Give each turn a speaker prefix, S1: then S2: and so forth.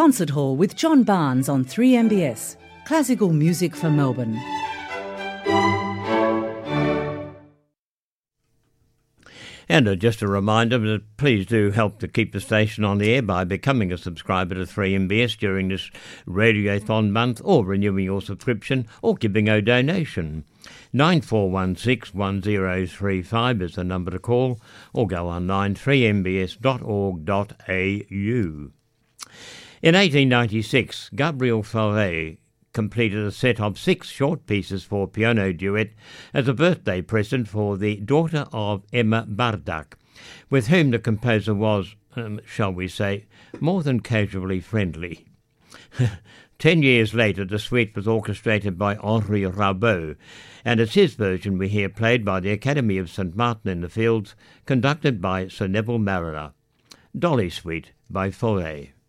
S1: Concert Hall with John Barnes on 3MBS. Classical music for Melbourne.
S2: And just a reminder that please do help to keep the station on the air by becoming a subscriber to 3MBS during this Radiothon month, or renewing your subscription, or giving a donation. 9416 1035 is the number to call, or go online 3mbs.org.au. In 1896, Gabriel Fauré completed a set of 6 short pieces for piano duet as a birthday present for the daughter of Emma Bardak, with whom the composer was, shall we say, more than casually friendly. 10 years later, the suite was orchestrated by Henri Rabaud, and it's his version we hear played by the Academy of St Martin in the Fields, conducted by Sir Neville Marriner. Dolly Suite by Fauré.